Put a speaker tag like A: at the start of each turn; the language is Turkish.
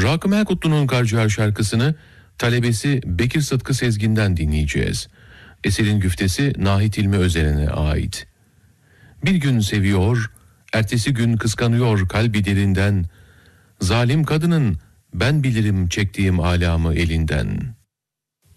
A: Rakım Erkutlu'nun Karciğer şarkısını talebesi Bekir Sıtkı Sezgin'den dinleyeceğiz. Eserin güftesi Nahit İlmi Özeren'e ait. Bir gün seviyor, ertesi gün kıskanıyor kalbi derinden. Zalim kadının ben bilirim çektiğim alamı elinden.